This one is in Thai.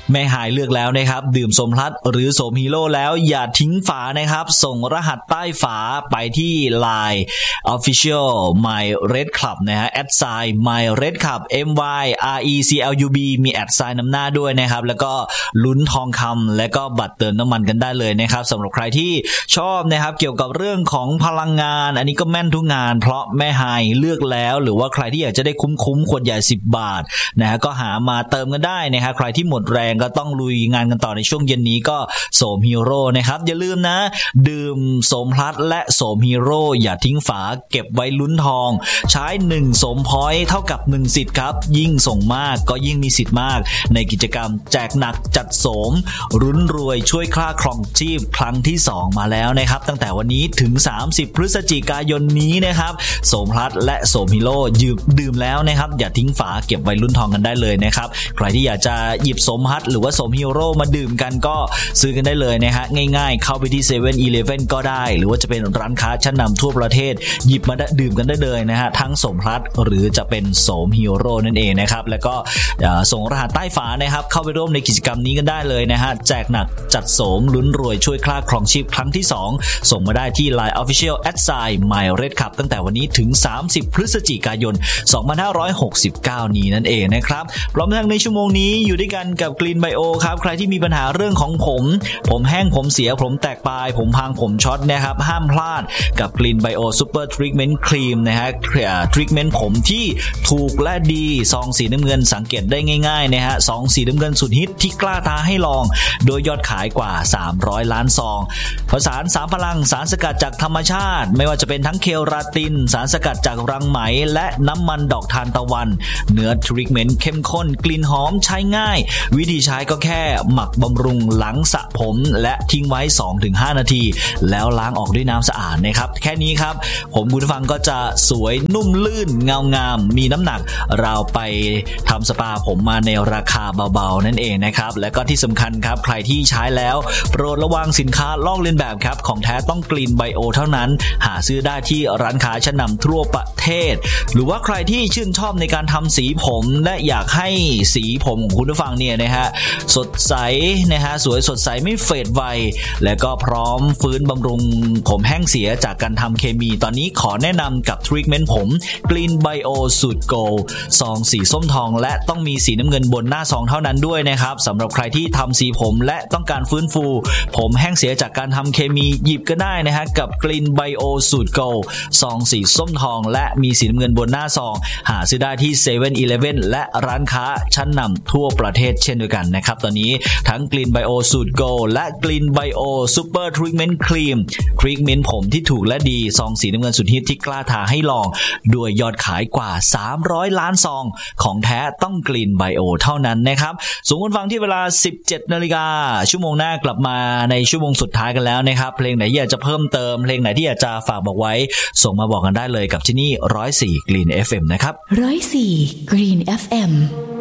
แม่หายเลือกแล้วนะครับดื่มโสมพลัสหรือโสมฮีโร่แล้วอย่าทิ้งฝานะครับส่งรหัสใต้ฝาไปที่ LINE Official My Red Club นะฮะ @My Red Club MYRECLUB มีแอดไซน์นำหน้าด้วยนะครับแล้วก็ลุ้นทองคำและก็บัตรเติมน้ำมันกันได้เลยนะครับสำหรับใครที่ชอบนะครับเกี่ยวกับเรื่องของพลังงานอันนี้ก็แม่นทุกงานเพราะแม่หายเลือกแล้วหรือว่าใครที่อยากจะได้คุ้มขวดใหญ่10 บาทนะฮะก็หามาเติมกันได้นะครับใครที่หมดแรงก็ต้องลุยงานกันต่อในช่วงเย็นนี้ก็โสมฮีโร่นะครับอย่าลืมนะดื่มโสมพลัสและโสมฮีโร่อย่าทิ้งฝาเก็บไว้ลุ้นทองใช้1โสมพอยต์เท่ากับ1สิทธิ์ครับยิ่งส่งมากก็ยิ่งมีสิทธิ์มากในกิจกรรมแจกหนักจัดโสมรุ้นรวยช่วยค่าครองชีพครั้งที่2มาแล้วนะครับตั้งแต่วันนี้ถึง30พฤศจิกายนนี้นะครับโสมพลัสและโสมฮีโร่ดื่มแล้วนะครับอย่าทิ้งฝาเก็บไว้ลุ้นทองกันได้เลยนะครับใครที่อยากจะหยิบโสมพลัสหรือว่าโสมฮีโร่มาดื่มกันก็ซื้อกันได้เลยนะฮะง่ายๆเข้าไปที่ 7-Eleven ก็ได้หรือว่าจะเป็นร้านค้าชั้นนำทั่วประเทศหยิบมาดื่มกันได้เลยนะฮะทั้งโสมพลัสหรือจะเป็นโสมฮีโร่นั่นเองนะครับแล้วก็ส่งรหัสใต้ฝานะครับเข้าไปร่วมในกิจกรรมนี้กันได้เลยนะฮะแจกหนักจัดโสมลุ้นรวยช่วยค่าครองชีพครั้งที่2ส่งมาได้ที่ LINE Official @My Red Club ตั้งแต่วันนี้ถึง30พฤศจิกายน2569นี้นั่นเองนะครับพร้อมทั้งในชั่วโมงนี้อยู่ด้วยกันกับ Green Bio ครับใครที่มีปัญหาเรื่องของผมแห้งผมเสียผมแตกปลายผมพังผมช็อตนะครับห้ามพลาดกับ Green Bio Super Treatment Cream นะฮะทรีทเมนต์ผมที่ถูกและดีซองสีน้ำเงินสังเกตได้ง่ายๆนะฮะซองสีน้ำเงินสุดฮิตที่กล้าท้าให้ลองโดยยอดขายกว่า300ล้านซองผสาน3พลังสารสกัดจากธรรมชาติไม่ว่าจะเป็นทั้งเคราตินสารสกัดจากรังไหมและน้ำมันดอกทานตะวันเนื้อทรีทเมนต์เข้มข้นกลิ่นหอมใช้ง่ายวิธีใช้ก็แค่หมักบำรุงหลังสระผมและทิ้งไว้ 2-5 นาทีแล้วล้างออกด้วยน้ำสะอาดนะครับแค่นี้ครับผมคุณผู้ฟังก็จะสวยนุ่มลื่นเงางามมีน้ำหนักเราไปทำสปาผมมาในราคาเบาๆนั่นเองนะครับและก็ที่สำคัญครับใครที่ใช้แล้วโปรดระวังสินค้าลอกเลียนแบบครับของแท้ต้องกรีนไบโอเท่านั้นหาซื้อได้ที่ร้านค้าชั้นนำทั่วประเทศหรือว่าใครที่ชื่นชอบในการทำสีผมและอยากให้สีผมของคุณผู้ฟังเนี่ยนะฮะสดใสนะฮะสวยสดใสไม่เฟดไวและก็พร้อมฟื้นบำรุงผมแห้งเสียจากการทำเคมีตอนนี้ขอแนะนำกับทรีทเมนต์ผม Green Bio สูตรโกลซองสีส้มทองและต้องมีสีน้ำเงินบนหน้าซองเท่านั้นด้วยนะครับสำหรับใครที่ทำสีผมและต้องการฟื้นฟูผมแห้งเสียจากการทำเคมีหยิบก็ได้นะฮะกับ Green Bio สูตรโกลซองสีส้มทองและมีสีน้ำเงินบนหน้าซองหาซื้อได้ที่ 7-Eleven และร้านค้าชั้นนำทั่วประเทศเช่นเดียวกันนะครับตอนนี้ทั้ง Green Bio สูตรโกลและ Green Bio Super Treatment Cream ทรีทเมนต์ผมที่ถูกและดีซองสีน้ำเงินสุดฮิตที่กล้าท้าให้ลองด้วยยอดขายกว่า300ล้านซองของแท้ต้อง Green Bio เท่านั้นนะครับส่งคุณฟังที่เวลา 17:00 น.ชั่วโมงหน้ากลับมาในชั่วโมงสุดท้ายกันแล้วนะครับเพลงไหนอยากจะเพิ่มเติมเพลงไหนที่อยากจะฝากบอกไว้ส่งมาบอกกันได้เลยกับที่นี่104 Green FM นะครับ 104 Green FM